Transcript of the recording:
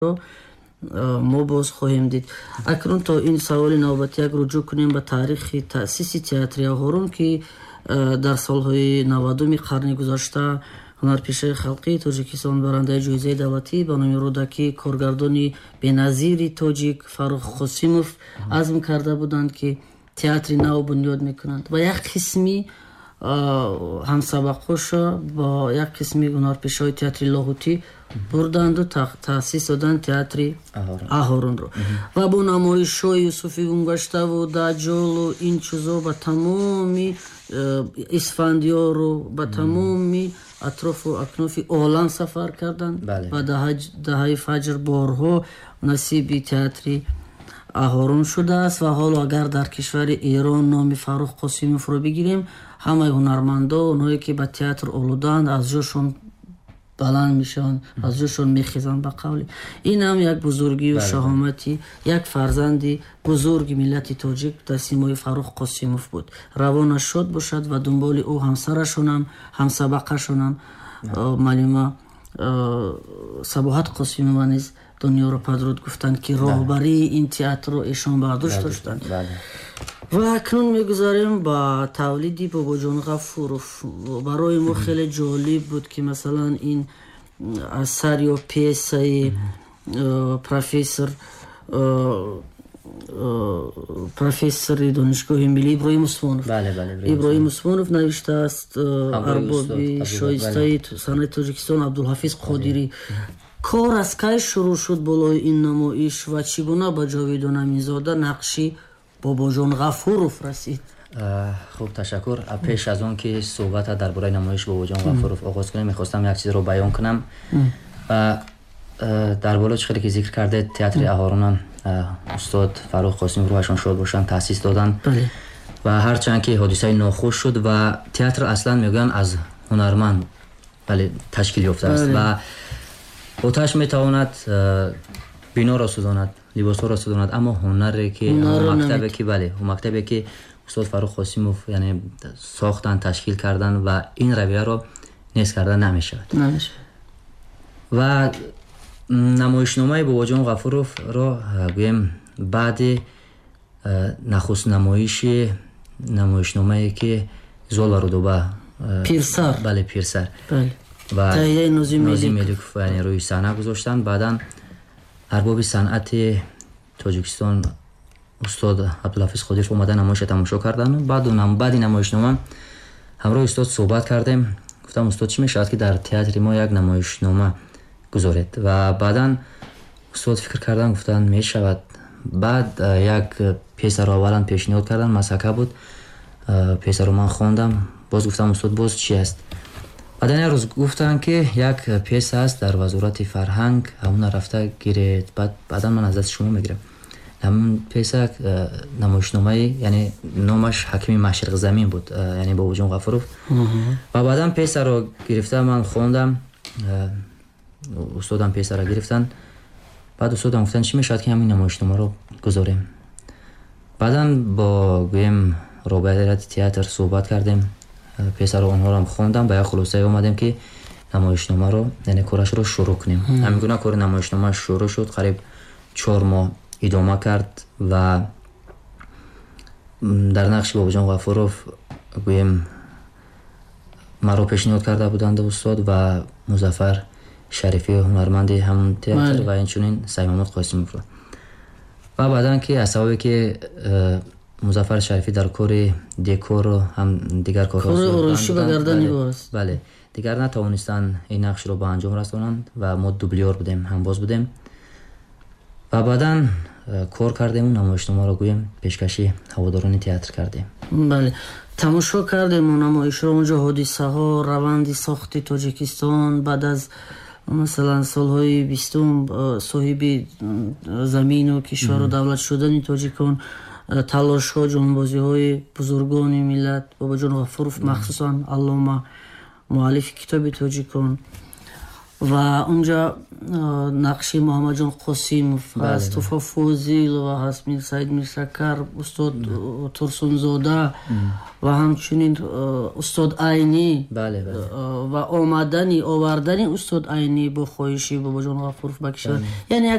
мо боз хоҳем дид. Акнун то ин саволи навбати як руҷӯъ кунем ба таърихи таъсиси театри Аҳорун ки дар солҳои 90-уми қарни гузашта ҳунарпешаи халқии Тоҷикистон барандаи ҷоизаи давлатӣ ба номи рӯдаки коргардони беназири тоҷик Фаррух Қосимов азм карда буданд ки театри нав бунёд мекунанд ва як қисми ҳамсабақоша ба як қисми ҳунарпешаҳои театри лоҳутӣ бурданду таъсис доданд театри Аҳорунро ва бо намоишҳои Юсуфи Гумгаштаву Даҷолу ин чизо ба тамоми Исфандиёру ба тамоми атрофу акнофи олам сафар карданд ва даҳаи фаҷр борҳо насиби театри Аҳорун шудааст ва ҳоло агар дар кишвари Эрон номи Фаррух Қосимовро бигирем, ҳамаи ҳунармандо онҳое ки ба театр олудаанд аз ҷошон баланд мешаванд, аз ҷошон мехезанд. Ба қавли ин ҳам як бузургию шаҳомати як фарзанди бузурги миллати тоҷик дар симои Фаррух Қосимов буд. Равонаш шод бошад ва дунболи ӯ ҳамсарашонам ҳамсабақашонам маълума Сабоҳат Қосимова низ дунёро падруд гуфтанд ки роҳбарии ин театрро эшон бардошт доштанд. ва акнун мегузарем ба тавлиди Бобоҷон Ғафуров. Барои мо хеле ҷолиб буд ки масалан ин асар ё пьесаи профессори донишгоҳи миллӣ Иброҳим Усмонов навиштааст. Арбоби шоистаи санъати Тоҷикистон Абдулҳафиз Қодирӣ. кор аз кай шурӯъ шуд болои ин намоиш ва чӣ гуна ба Ҷовидон Аминзода нақши Бобоҷон Ғафуров расид? хуб, ташаккур. пеш аз он ки суҳбата дар бораи намоиш Бобоҷон Ғафуров оғоз кунем, мехостам як чизро баён кунам. дар боло чӣ хеле ки зикр кардед, театри Аҳорунам устод Фаррух Қосимов рӯҳашон шод бошанд таъсис доданд ва ҳарчанд ки ҳодисаи нохуш шуд ва театр аслан мегӯянд аз ҳунарманд ташкил ёфтааст ва оташ метавонад биноро сӯзонад, либосҳоро сӯзонад, аммо ҳунаре ки мактабе ки устод Фаррух Қосимов яъне сохтанд, ташкил карданд ва ин равияро нест карда намешавад. ва намоишномаи Бобоҷон Ғафуровро гӯем баъди нахуст намоишномае ки Зол ва Рудоба Пирсар ва Нозим Меликов рӯи саҳна гузоштанд. Баъдан арбоби санъати Тоҷикистон устод Абдулҳафиз Қодиров омада намоиша тамошо карданд. баъди намоишнома ҳамроҳи устод суҳбат кардем. гуфтам, устод, чӣ мешавад ки дар театри мо як намоишнома гузоред? ва баъдан устод фикр кардан, гуфтанд мешавад. баъд як пьесаро аввалан пешниҳод карданд, Масака буд. пьесаро ман хондам. боз гуфтам, устод, боз чӣ аст? баъдан як рӯз гуфтанд ки як пьеса аст дар вазорати фарҳанг, ҳамуна рафта гиред. баъдан ман аз дасти шумо мегирам. ҳамун пьеса намоишномаи, яъне номаш Ҳакими Машриқзамин буд, яъне Бобоҷон Ғафуров. ва баъдан пьесаро гирифта ман хондам. устодам пьесаро гирифтанд. баъд устодам гуфтанд, чӣ мешавад ки ҳамин намоишномаро гузорем? баъдан бо гӯем роҳбарияти театр суҳбат кардем. пьесаро онҳоро хондам. ба як хулосае омадем ки намоишномаро, яъне корашро шурӯъ кунем. ҳамин гуна кори намоишнома шурӯъ шуд. қариб 4 моҳ идома кард ва дар нақши Бобоҷон Ғафуров гӯем маро пешниҳод карда буданд устод ва Музаффар Шарифи, ҳунарманди ҳамон театр, ва инчунин Саймамуд Қосимовро. ва баъдан ки аз сабабе ки Музаффар Шарифи дар кори декору ҳам дигар корҳо бале дигар натавонистанд ин нақшро ба анҷом расонанд ва мо дублёр будем, ҳамбоз будем. ва баъдан кор кардем, намоишномаро гӯем пешкаши ҳаводорони театр кардем. бале, тамошо кардем намоишро. онҷо ҳодисаҳо, раванди сохти Тоҷикистон баъд аз масалан солҳои 20 соҳиби замину кишвару давлат шудани тоҷикон, талошҳо, ҷонбозиҳои бузургони миллат, Бобоҷон Ғафуров махсусан аллома муаллифи китоби тоҷикон, ва унҷа нақши муҳаммадҷон қосимов ҳаст, туфа фозилова ҳаст, Саид Мирсакар, устод Турсунзода ва ҳамчунин устод Айнӣ ва овардани устод Айнӣ бо хоҳиши Бобоҷон Ғафуров ба кишвар, яъне